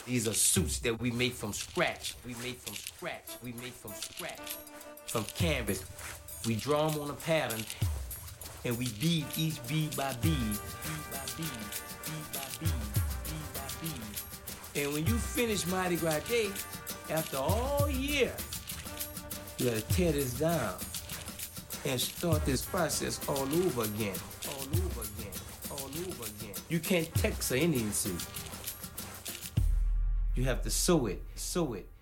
These are suits that we make from scratch. We make from scratch. We make from scratch. From canvas. We draw them on a pattern and we bead each bead by bead. Bead by bead. Bead by bead. Bead by bead. And when you finish Mardi Gras Day, after all year, you gotta tear this down and start this process all over again. All over again. All over again. You can't text an Indian suit. You have to sew it, sew it.